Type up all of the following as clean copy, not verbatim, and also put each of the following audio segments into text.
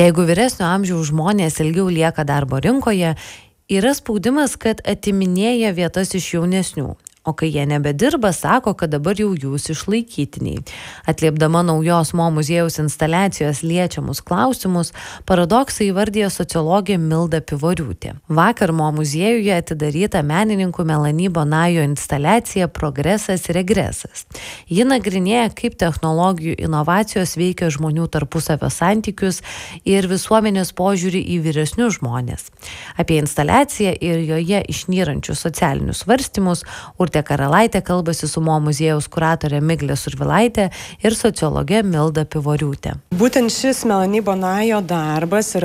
Jeigu vyresnio amžiaus žmonės ilgiau lieka darbo rinkoje, yra spaudimas, kad atiminėja vietas iš jaunesnių. O kai jie nebedirba, sako, kad dabar jau jūs išlaikytiniai. Atliepdama naujos Mo muziejaus instaliacijos liečiamus klausimus, paradoksą įvardija sociologė Milda Pivoriūtė. Vakar Mo muziejuje atidaryta menininkų Melanie Bonajo instaliacija Progresas regresas. Ji nagrinėja, kaip technologijų inovacijos veikia žmonių tarpusavio santykius ir visuomenės požiūrį į vyresnius žmonės. Apie instaliaciją ir joje išnyrančius socialinius svarstymus Urtė Karalaitė kalbasi su Mo muziejaus kuratorė Miglė Survilaitė ir sociologė Milda Pivoriūtė. Būtent šis Melanie Bonajo darbas yra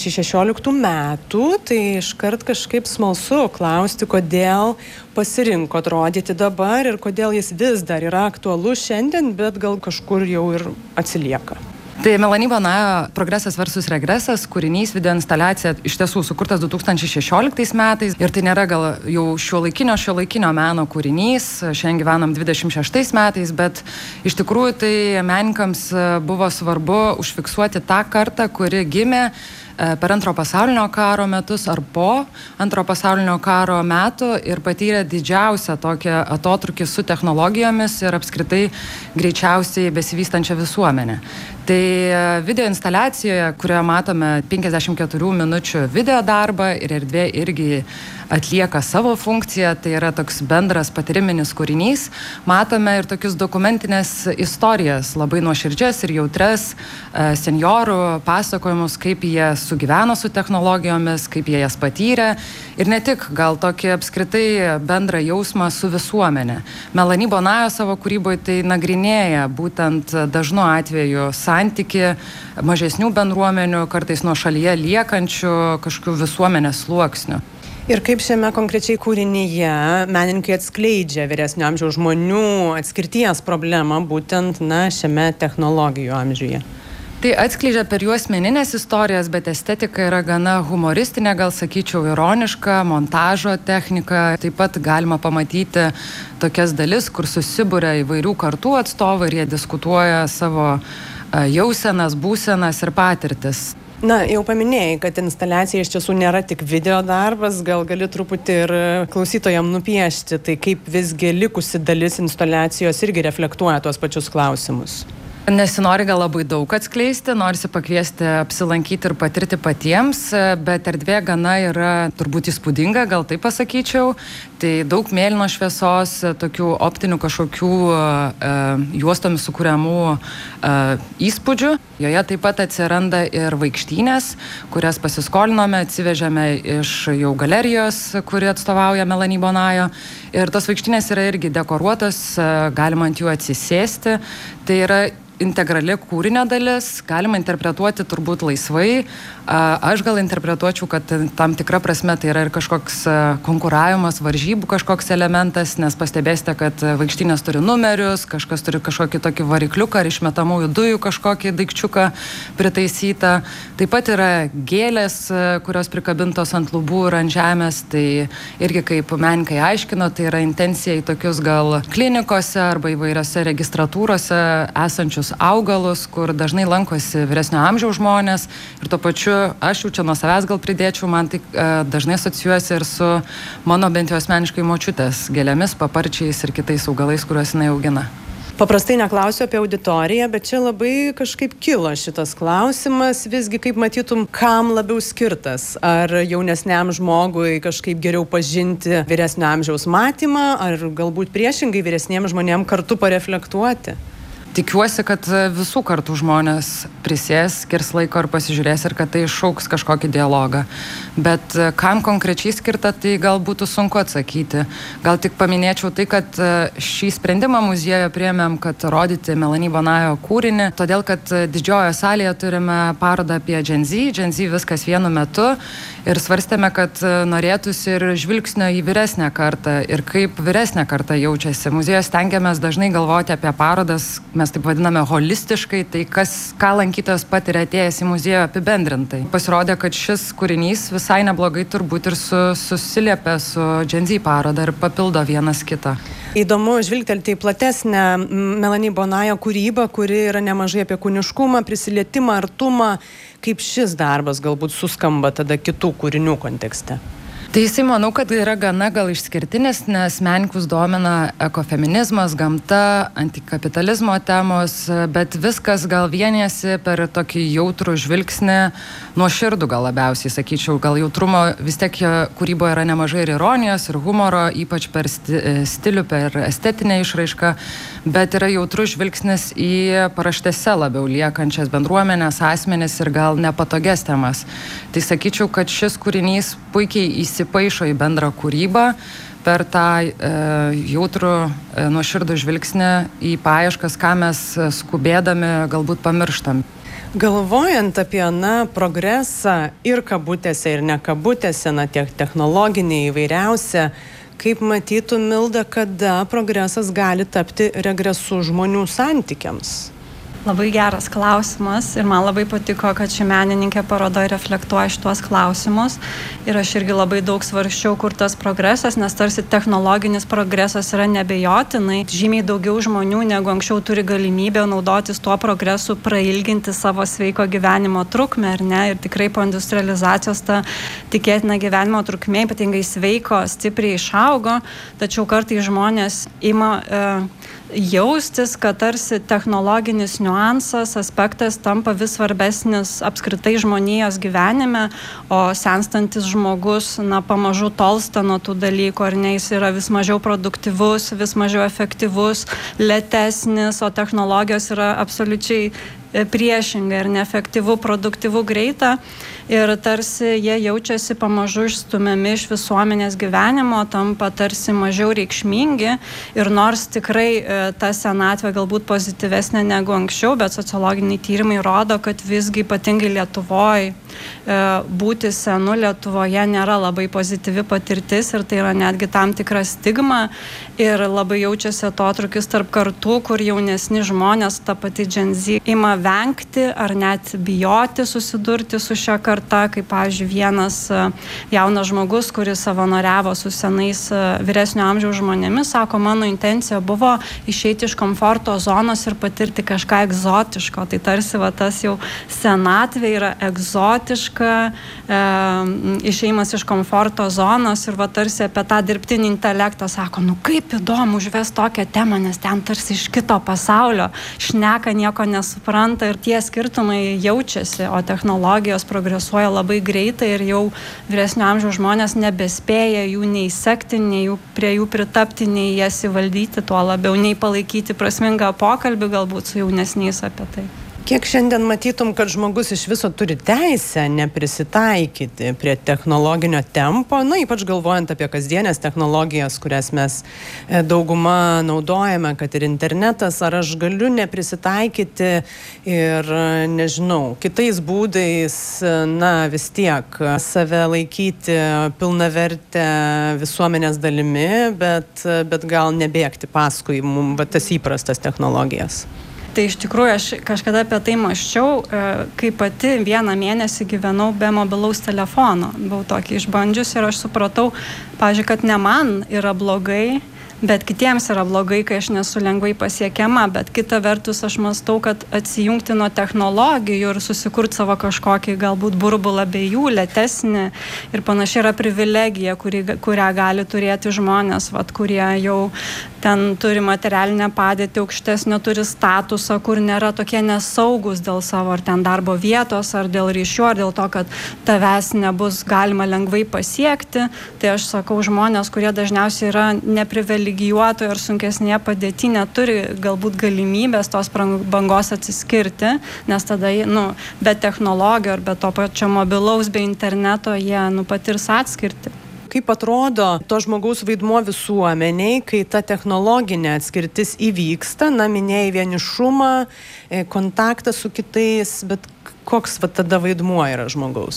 2016 metų, tai iškart kažkaip smalsu klausti, kodėl pasirinkot rodyti dabar ir kodėl jis vis dar yra aktualus šiandien, bet gal kažkur jau ir atsilieka. Tai Melanie Bonajo Progresas versus regresas kūrinys, video instaliacija iš tiesų sukurtas 2016 metais ir tai nėra gal jau šiuolaikinio meno kūrinys, šiandien gyvenam 26 metais, bet iš tikrųjų tai menininkams buvo svarbu užfiksuoti tą kartą, kuri gimė per Antro pasaulinio karo metus ar po Antro pasaulinio karo metų ir patyrė didžiausią tokią atotrūkį su technologijomis ir apskritai greičiausiai besivystančią visuomenę. Tai video instaliacijoje, kurioje matome 54 minučių video darbą ir erdvė irgi atlieka savo funkciją, tai yra toks bendras patyriminis kūrinys, matome ir tokius dokumentinės istorijas, labai nuoširdžias ir jautres senjorų pasakojimus, kaip jie sugyveno su technologijomis, kaip jie jas patyrė ir ne tik, gal tokį apskritai bendrą jausmą su visuomenė. Melanie Bonajo savo kūryboje tai nagrinėja būtent dažnu atveju santyki mažesnių bendruomenių, kartais nuo šalyje liekančių kažkokių visuomenės sluoksnių. Ir kaip šiame konkrečiai kūrinyje menininkai atskleidžia vyresnio amžiaus žmonių atskirties problemą būtent šiame technologijų amžiuje? Tai atskleidžia per jų asmeninės istorijas, bet estetika yra gana humoristinė, gal sakyčiau ironiška, montažo technika. Taip pat galima pamatyti tokias dalis, kur susibūria įvairių kartų atstovai ir jie diskutuoja savo jausenas, būsenas ir patirtis. Jau paminėjai, kad instaliacija iš tiesų nėra tik video darbas, gal gali truputį ir klausytojam nupiešti, tai kaip visgi likusi dalis instaliacijos irgi reflektuoja tuos pačius klausimus. Nesinori gal labai daug atskleisti, norisi pakviesti apsilankyti ir patirti patiems, bet erdvė gana yra turbūt įspūdinga, gal taip pasakyčiau. Tai daug mėlynos šviesos, tokių optinių kažkokių juostomis sukuriamų įspūdžių. Joje taip pat atsiranda ir vaikštynės, kurias pasiskolinome, atsivežėme iš jau galerijos, kuri atstovauja Melanie Bonajo. Ir tos vaikštynės yra irgi dekoruotos, galima ant jų atsisėsti. Tai yra integrali kūrinio dalis, galima interpretuoti turbūt laisvai. Aš gal interpretuočiau, kad tam tikra prasme tai yra ir kažkoks konkuravimas, varžybų kažkoks elementas, nes pastebėsite, kad vaikštynės turi numerius, kažkas turi kažkokį tokį varikliuką ar išmetamųjų dujų kažkokį daikčiuką pritaisytą. Taip pat yra gėlės, kurios prikabintos ant lubų ir ant žemės, tai irgi kaip menininkai aiškino, tai yra intencija į tokius gal klinikose arba įvairiose registratūrose esančius augalus, kur dažnai lankosi vyresnio amžiaus žmonės ir tuo pačiu aš jau čia nuo savęs gal pridėčiau, man tai dažnai asocijuosi ir su mano bent jau asmeniškai močiutės gėlėmis, paparčiais ir kitais augalais, kuriuos jinai augina. Paprastai neklausiu apie auditoriją, bet čia labai kažkaip kilo šitas klausimas, visgi kaip matytum, kam labiau skirtas, ar jaunesniam žmogui kažkaip geriau pažinti vyresnio amžiaus matymą, ar galbūt priešingai vyresniem žmonėm kartu pareflektuoti. Tikiuosi, kad visų kartų žmonės prisės, skirs laiko ir pasižiūrės ir kad tai iššauks kažkokį dialogą. Bet kam konkrečiai skirta, tai gal būtų sunku atsakyti. Gal tik paminėčiau tai, kad šį sprendimą muziejuje priėmėm, kad rodyti Melanie Bonajo kūrinį, todėl kad didžiojoje salėje turime parodą apie Gen Z viskas vienu metu ir svarstėme, kad norėtųsi ir žvilgsnio į vyresnę kartą ir kaip vyresnė karta jaučiasi. Muziejuje stengiamės dažnai galvoti apie parodas mes taip vadiname holistiškai, tai ką lankytojas patiria atėjęs į muziejų apibendrintai. Pasirodė, kad šis kūrinys visai neblogai turbūt ir susiliepia su Gen Z paroda ir papildo vienas kitą. Įdomu žvilgtelti į platesnę Melanie Bonajo kūrybą, kuri yra nemažai apie kūniškumą, prisilietimą, artumą. Kaip šis darbas galbūt suskamba tada kitų kūrinių kontekste? Tai jisai manau, kad yra gana gal išskirtinis, nes menininkus domina ekofeminizmas, gamta, antikapitalizmo temos, bet viskas gal vienijasi per tokį jautrų žvilgsnį, nuoširdų gal labiausiai, sakyčiau, gal jautrumo vis tiek kūryboje yra nemažai ir ironijos, ir humoro, ypač per stilių, per estetinę išraišką, bet yra jautrus žvilgsnis į paraštėse labiau liekančias bendruomenės, asmenis ir gal nepatogias temas. Tai sakyčiau, kad šis kūrinys puikiai įsipaišo į bendrą kūrybą per tą jautrų nuoširdų žvilgsnį į paieškas, ką mes skubėdami galbūt pamirštam. Galvojant apie progresą ir kabutėse, ir ne kabutėse, tiek technologinį įvairiausią, kaip matytų Milda, kada progresas gali tapti regresu žmonių santykiams? Labai geras klausimas ir man labai patiko, kad ši menininkė parodoje reflektuoja šitos klausimus ir aš irgi labai daug svarsčiau, kur tas progresas, nes tarsi technologinis progresas yra nebejotinai. Žymiai daugiau žmonių negu anksčiau turi galimybę naudotis tuo progresu, prailginti savo sveiko gyvenimo trukmę, ar ne? Ir tikrai po industrializacijos ta tikėtina gyvenimo trukmė, ypatingai sveiko, stipriai išaugo, tačiau kartais žmonės ima jaustis, kad tarsi technologinis niuansas, aspektas tampa vis svarbesnis apskritai žmonijos gyvenime, o senstantis žmogus, pamažu tolsta nuo tų dalykų, ar ne, jis yra vis mažiau produktyvus, vis mažiau efektyvus, lėtesnis, o technologijos yra absoliučiai priešingai ir neefektyvu, produktyvu, greita ir tarsi jie jaučiasi pamažu išstumiami iš visuomenės gyvenimo, tampa tarsi mažiau reikšmingi ir nors tikrai ta senatvė galbūt pozityvesnė negu anksčiau, bet sociologiniai tyrimai rodo, kad visgi ypatingai Lietuvoje būti senu Lietuvoje nėra labai pozityvi patirtis ir tai yra netgi tam tikra stigma ir labai jaučiasi atotrūkis tarp kartų, kur jaunesni žmonės, ta pati Gen Z, ima vengti ar net bijoti susidurti su šia karta, kaip, pavyzdžiui, vienas jaunas žmogus, kuris savanoriavo su senais vyresnio amžiaus žmonėmis, sako, mano intencija buvo išeiti iš komforto zonos ir patirti kažką egzotiško. Tai tarsi tas jau senatvė yra egzotiška, išėjimas iš komforto zonos ir tarsi apie tą dirbtinį intelektą sako, kaip įdomu užvest tokią temą, nes ten tarsi iš kito pasaulio šneka, nieko nesupranta ir tie skirtumai jaučiasi, o technologijos progresuoja labai greitai ir jau vyresnio amžiaus žmonės nebespėja jų nei sekti, nei prie jų pritapti, nei jas įvaldyti, tuo labiau, nei palaikyti prasmingą pokalbį galbūt su jaunesniais apie tai. Kiek šiandien matytum, kad žmogus iš viso turi teisę neprisitaikyti prie technologinio tempo, ypač galvojant apie kasdienės technologijas, kurias mes dauguma naudojame, kad ir internetas, ar aš galiu neprisitaikyti ir, nežinau, kitais būdais, vis tiek save laikyti pilnavertę visuomenės dalimi, bet gal nebėgti paskui mums tas įprastas technologijas. Tai iš tikrųjų aš kažkada apie tai mąsčiau, kai pati vieną mėnesį gyvenau be mobilaus telefono. Buvau tokį išbandžius ir aš supratau, pavyzdžiui, kad ne man yra blogai, bet kitiems yra blogai, kai aš nesu lengvai pasiekiama, bet kita vertus aš mąstau, kad atsijungti nuo technologijų ir susikurti savo kažkokį galbūt burbulą be jų, lėtesnį ir panašiai yra privilegija, kurią gali turėti žmonės, kurie jau ten turi materialinę padėtį aukštesnio, turi statusą, kur nėra tokie nesaugus dėl savo ar ten darbo vietos, ar dėl ryšių, ar dėl to, kad tavęs nebus galima lengvai pasiekti. Tai aš sakau, žmonės, kurie dažniausiai yra neprivilegijuotoje ar sunkesnėje padėtyje, neturi galbūt galimybės tos bangos atsiskirti, nes tada, be technologijų ar be to pačio mobilaus, be interneto, jie patirs atskirti. Kaip atrodo to žmogaus vaidmuo visuomeniai, kai ta technologinė atskirtis įvyksta, minėjai vienišumą, kontaktą su kitais, bet koks tada vaidmuo yra žmogaus?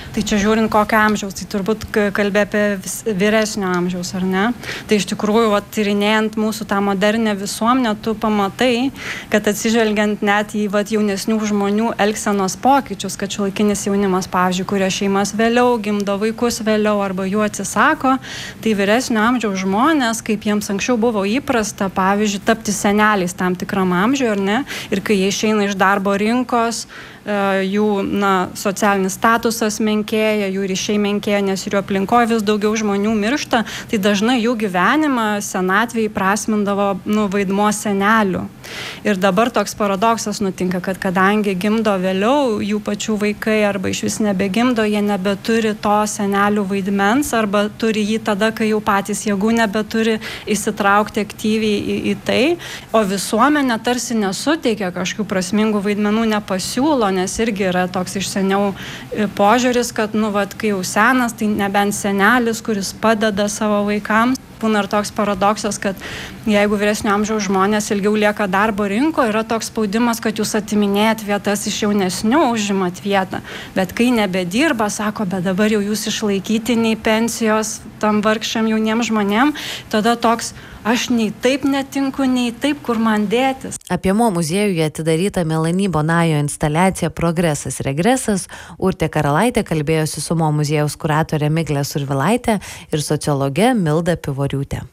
Tai čia žiūrint kokio amžiaus, tai turbūt kalbė apie vyresnio amžiaus, ar ne? Tai iš tikrųjų, tyrinėjant mūsų tą modernę visuomenę, tu pamatai, kad atsižvelgiant net į jaunesnių žmonių elgsenos pokyčius, kad šiuolaikinis jaunimas, pavyzdžiui, kuria šeimas vėliau, gimdo vaikus vėliau arba jų atsisako, tai vyresnio amžiaus žmonės, kaip jiems anksčiau buvo įprasta, pavyzdžiui, tapti seneliais tam tikram amžiui, ar ne? Ir kai jie išeina iš darbo rinkos, jų socialinis statusas menkėja, jų ryšiai menkėja, nes ir jų aplinkoje vis daugiau žmonių miršta, tai dažnai jų gyvenimą senatvėje įprasmindavo vaidmuo senelių. Ir dabar toks paradoksas nutinka, kad kadangi gimdo vėliau jų pačių vaikai arba iš vis nebegimdo, jie nebeturi to senelių vaidmens arba turi jį tada, kai jau patys jėgų nebeturi įsitraukti aktyviai į tai, o visuomenė tarsi nesuteikia kažkokių prasmingų vaidmenų, nepasiūlo, nes irgi yra toks iš seniau požiūris, kad, kai jau senas, tai nebent senelis, kuris padeda savo vaikams. Būna ir toks paradoksas, kad jeigu vyresnio amžiaus žmonės ilgiau lieka darbo rinkoje, yra toks spaudimas, kad jūs atiminėjat vietas iš jaunesnių, užimat vietą. Bet kai nebedirba, sako, bet dabar jau jūs išlaikytiniai pensijos tam vargšam jauniem žmonėm, tada toks, aš nei taip netinku, nei taip, kur man dėtis. Apie Mo muziejuje atidarytą Melanie Bonajo instaliaciją Progresas regresas Urtė Karalaitė kalbėjosi su Mo muziejaus kuratorė Miglė Survilaitė ir sociologe Milda Pivoriūtė.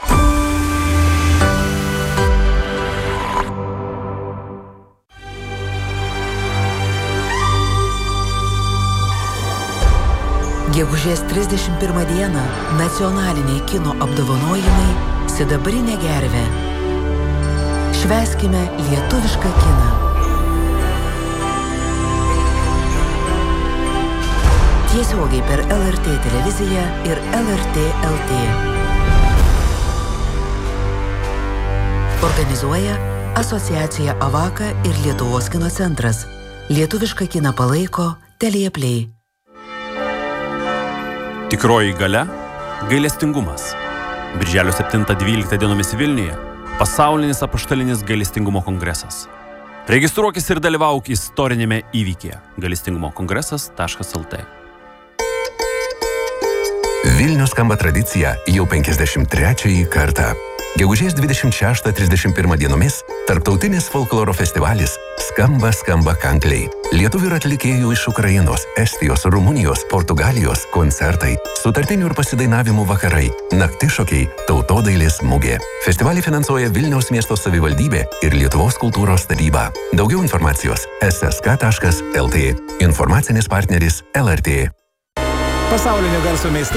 Gegužės 31 dieną nacionaliniai kino apdovanojimai Sidabrinė gervė. Švęskime lietuvišką kiną. Tiesiogiai per LRT televiziją ir LRT LT. Organizuoja Asociacija Avaka ir Lietuvos kino centras. Lietuvišką kiną palaiko Telia Play. Tikroji galia – gailestingumas. Birželio 7-12 dienomis Vilniuje pasaulinis apaštalinis gailestingumo kongresas. Registruokis ir dalyvauk istorinėme įvykyje gailestingumokongresas.lt. Vilnius skamba tradicija jau 53 kartą. Gegužės 26-31 dienomis tarptautinis folkloro festivalis Skamba kankliai. Lietuvių ir atlikėjų iš Ukrainos, Estijos, Rumunijos, Portugalijos koncertai, sutartinių ir pasidainavimų vakarai, naktišokiai, tautodailės mugė. Festivalį finansuoja Vilniaus miesto savivaldybė ir Lietuvos kultūros taryba. Daugiau informacijos ssk.lt. Informacinis partneris LRT. Pasaulinio garso meistrai